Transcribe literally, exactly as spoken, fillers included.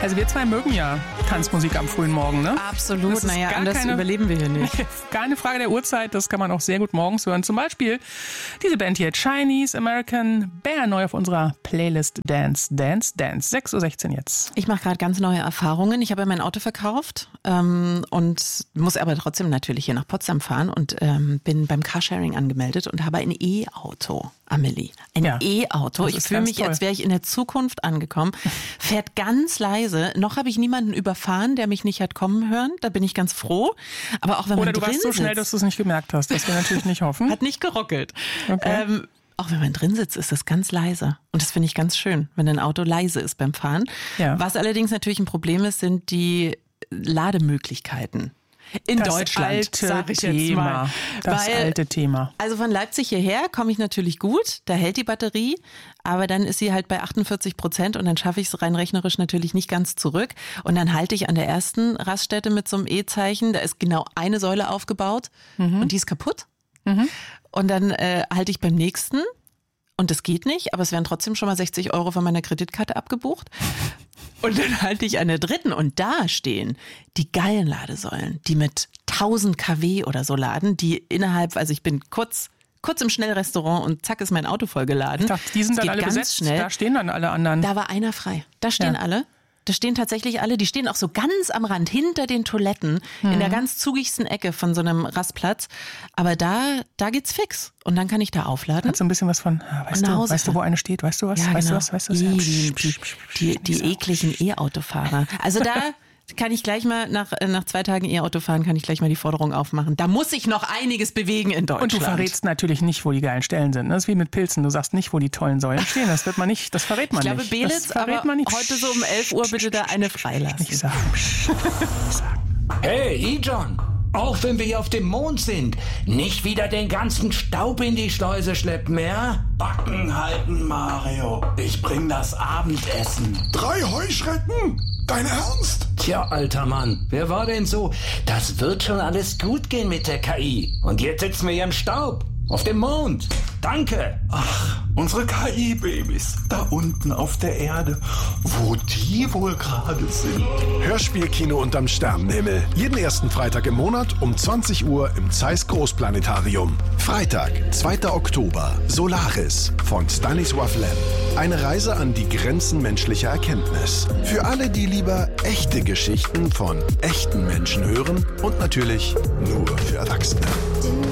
Also wir zwei mögen ja Tanzmusik am frühen Morgen, ne? Absolut, naja, anders keine, überleben wir hier nicht. Keine Frage der Uhrzeit, das kann man auch sehr gut morgens hören. Zum Beispiel diese Band hier, Chinese American Bear, neu auf unserer Playlist Dance, Dance, Dance. sechs Uhr sechzehn jetzt. Ich mache gerade ganz neue Erfahrungen. Ich habe ja mein Auto verkauft ähm, und muss aber trotzdem natürlich hier nach Potsdam fahren und ähm, bin beim Carsharing angemeldet und habe ein E-Auto, Amelie. Ein ja, E-Auto. Ich fühle mich, toll. als wäre ich in der Zukunft angekommen. Fährt ganz leise. Noch habe ich niemanden überfahren, der mich nicht hat kommen hören. Da bin ich ganz froh. Aber auch wenn Oder man du drin warst so sitzt, schnell, dass du es nicht gemerkt hast. Das wir natürlich nicht hoffen. Hat nicht geruckelt. Okay. Ähm, auch wenn man drin sitzt, ist das ganz leise. Und das finde ich ganz schön, wenn ein Auto leise ist beim Fahren. Ja. Was allerdings natürlich ein Problem ist, sind die Lademöglichkeiten. In das Deutschland, sag ich Thema. jetzt mal. Das Weil, alte Thema. Also von Leipzig hierher komme ich natürlich gut, da hält die Batterie, aber dann ist sie halt bei achtundvierzig Prozent und dann schaffe ich es rein rechnerisch natürlich nicht ganz zurück. Und dann halte ich an der ersten Raststätte mit so einem E-Zeichen, da ist genau eine Säule aufgebaut mhm. und die ist kaputt. Mhm. Und dann äh, halte ich beim nächsten und das geht nicht, aber es werden trotzdem schon mal sechzig Euro von meiner Kreditkarte abgebucht. Und dann halte ich an der dritten und da stehen die geilen Ladesäulen, die mit tausend Kilowatt oder so laden, die innerhalb, also ich bin kurz kurz im Schnellrestaurant und zack ist mein Auto vollgeladen. Ich dachte, die sind dann alle ganz besetzt, schnell. Da stehen dann alle anderen. Da war einer frei. Da stehen ja. alle. Da stehen tatsächlich alle, die stehen auch so ganz am Rand, hinter den Toiletten, mhm. in der ganz zugigsten Ecke von so einem Rastplatz. Aber da, da geht's fix. Und dann kann ich da aufladen. Hat so ein bisschen was von, weißt, du, weißt du, wo eine steht? Weißt du was? Ja, weißt genau. du was? Weißt du was? Die, die, die, die ekligen E-Autofahrer. Also da kann ich gleich mal, nach, nach zwei Tagen E-Auto fahren, kann ich gleich mal die Forderung aufmachen. Da muss sich noch einiges bewegen in Deutschland. Und du verrätst natürlich nicht, wo die geilen Stellen sind. Das ist wie mit Pilzen. Du sagst nicht, wo die tollen Säulen stehen. Das wird man nicht, das verrät man ich glaube, nicht. Belitz, aber heute so um elf Uhr bitte da eine freilassen. Nicht sagen. Hey, E-John. Auch wenn wir hier auf dem Mond sind, nicht wieder den ganzen Staub in die Schleuse schleppen, ja? Backen halten, Mario. Ich bring das Abendessen. Drei Heuschrecken? Dein Ernst? Tja, alter Mann, wer war denn so? Das wird schon alles gut gehen mit der K I. Und jetzt sitzen wir hier im Staub. Auf dem Mond. Danke. Ach, unsere K I-Babys. Da unten auf der Erde. Wo die wohl gerade sind. Hörspielkino unterm Sternenhimmel. Jeden ersten Freitag im Monat um zwanzig Uhr im Zeiss Großplanetarium. Freitag, zweiter Oktober. Solaris von Stanisław Lem. Eine Reise an die Grenzen menschlicher Erkenntnis. Für alle, die lieber echte Geschichten von echten Menschen hören und natürlich nur für Erwachsene.